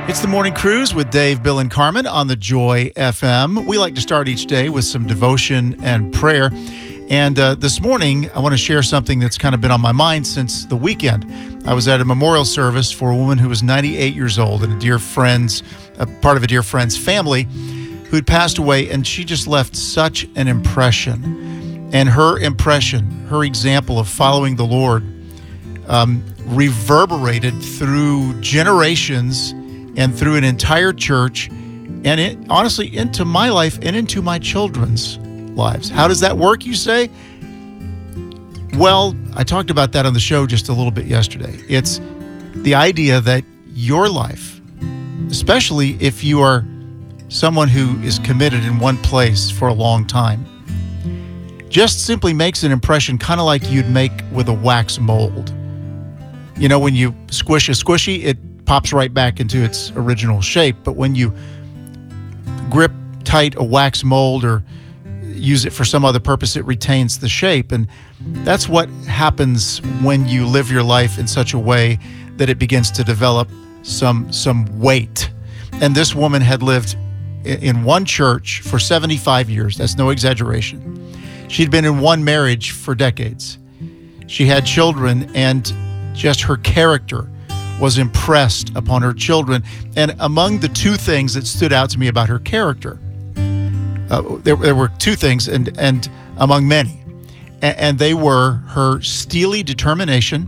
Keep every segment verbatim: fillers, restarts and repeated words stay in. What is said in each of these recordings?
It's the Morning Cruise with Dave, Bill, and Carmen on the Joy F M. We like to start each day with some devotion and prayer. And uh, this morning, I want to share something that's kind of been on my mind since the weekend. I was at a memorial service for a woman who was ninety-eight years old and a dear friend's, a part of a dear friend's family who had passed away, and she just left such an impression. And her impression, her example of following the Lord, um, reverberated through generations and through an entire church, and it, honestly, into my life and into my children's lives. How does that work, you say? Well, I talked about that on the show just a little bit yesterday. It's the idea that your life, especially if you are someone who is committed in one place for a long time, just simply makes an impression kind of like you'd make with a wax mold. You know, when you squish a squishy, it pops right back into its original shape. But when you grip tight a wax mold or use it for some other purpose, it retains the shape. And that's what happens when you live your life in such a way that it begins to develop some some weight. And this woman had lived in one church for seventy-five years. That's no exaggeration. She'd been in one marriage for decades. She had children, and just her character was impressed upon her children. And among the two things that stood out to me about her character, uh, there, there were two things, and, and among many, and, and they were her steely determination.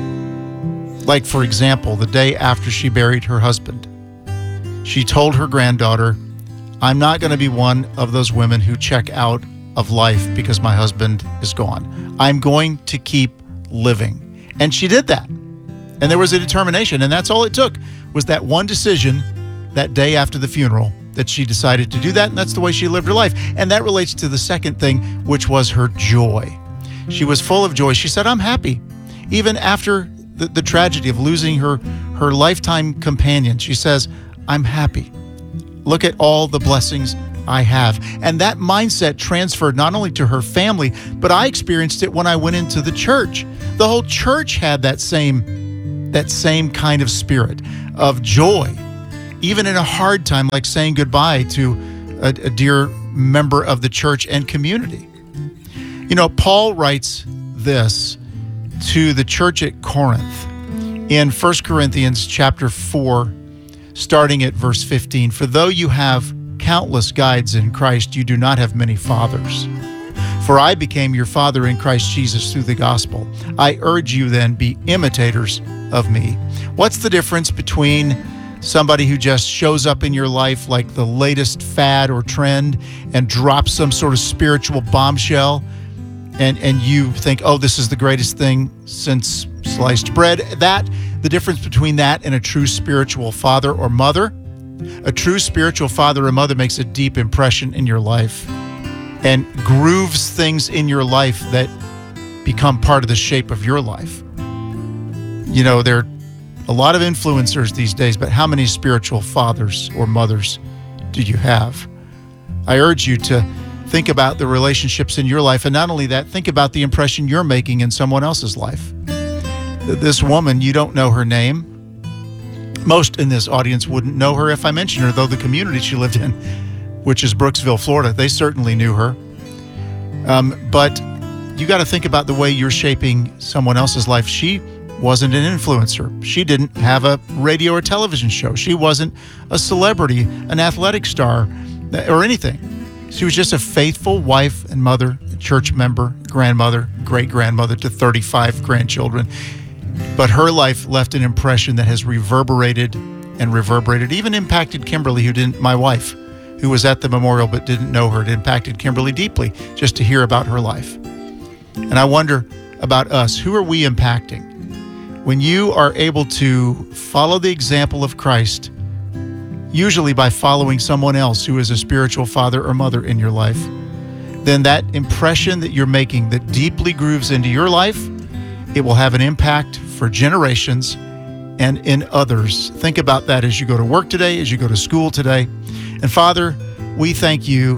Like, for example, the day after she buried her husband, she told her granddaughter, "I'm not going to be one of those women who check out of life because my husband is gone. I'm going to keep living." And she did that. And there was a determination, and that's all it took, was that one decision that day after the funeral that she decided to do that, and that's the way she lived her life. And that relates to the second thing, which was her joy. She was full of joy. She said, "I'm happy." Even after the, the tragedy of losing her, her lifetime companion, she says, "I'm happy. Look at all the blessings I have." And that mindset transferred not only to her family, but I experienced it when I went into the church. The whole church had that same that same kind of spirit of joy, even in a hard time like saying goodbye to a, a dear member of the church and community. You know, Paul writes this to the church at Corinth in First Corinthians chapter four, starting at verse fifteen. "For though you have countless guides in Christ, you do not have many fathers. For I became your father in Christ Jesus through the gospel. I urge you then, be imitators of me." What's the difference between somebody who just shows up in your life like the latest fad or trend and drops some sort of spiritual bombshell, and, and you think, "Oh, this is the greatest thing since sliced bread"? That, the difference between that and a true spiritual father or mother, a true spiritual father or mother makes a deep impression in your life and grooves things in your life that become part of the shape of your life. You know, there are a lot of influencers these days, but how many spiritual fathers or mothers do you have? I urge you to think about the relationships in your life, and not only that, think about the impression you're making in someone else's life. This woman, you don't know her name. Most in this audience wouldn't know her if I mentioned her, though the community she lived in, which is Brooksville, Florida, they certainly knew her. Um, but you got to think about the way you're shaping someone else's life. She wasn't an influencer. She didn't have a radio or television show. She wasn't a celebrity, an athletic star, or anything. She was just a faithful wife and mother, church member, grandmother, great-grandmother to thirty-five grandchildren. But her life left an impression that has reverberated and reverberated, even impacted Kimberly, who didn't, my wife, who was at the memorial but didn't know her. It impacted Kimberly deeply just to hear about her life. And I wonder about us. Who are we impacting? When you are able to follow the example of Christ, usually by following someone else who is a spiritual father or mother in your life, then that impression that you're making that deeply grooves into your life, it will have an impact for generations and in others. Think about that as you go to work today, as you go to school today. And Father, we thank you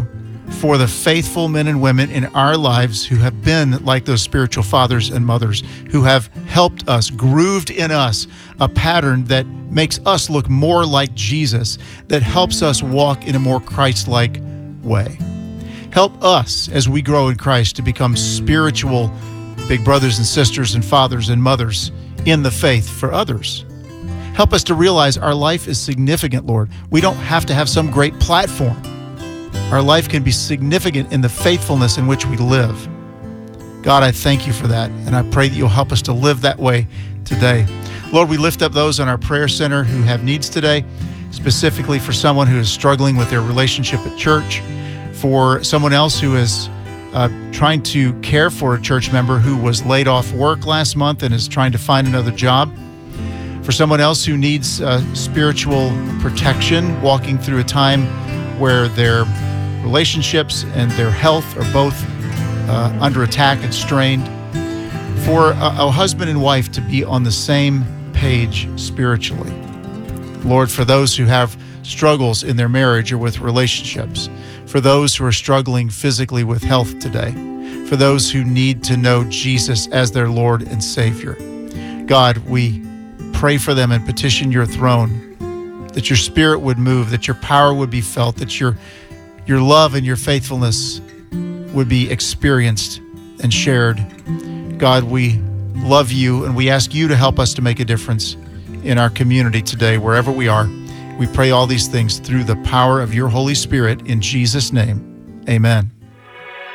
for the faithful men and women in our lives who have been like those spiritual fathers and mothers, who have helped us, grooved in us a pattern that makes us look more like Jesus, that helps us walk in a more Christ-like way. Help us as we grow in Christ to become spiritual big brothers and sisters and fathers and mothers in the faith for others. Help us to realize our life is significant, Lord. We don't have to have some great platform. Our life can be significant in the faithfulness in which we live. God, I thank you for that, and I pray that you'll help us to live that way today. Lord, we lift up those in our prayer center who have needs today, specifically for someone who is struggling with their relationship at church, for someone else who is uh, trying to care for a church member who was laid off work last month and is trying to find another job, for someone else who needs uh, spiritual protection, walking through a time where their relationships and their health are both uh, under attack and strained, for a, a husband and wife to be on the same page spiritually. Lord, for those who have struggles in their marriage or with relationships, for those who are struggling physically with health today, for those who need to know Jesus as their Lord and Savior. God, we pray for them and petition your throne, that your Spirit would move, that your power would be felt, that your Your love and your faithfulness would be experienced and shared. God, we love you, and we ask you to help us to make a difference in our community today, wherever we are. We pray all these things through the power of your Holy Spirit in Jesus' name. Amen.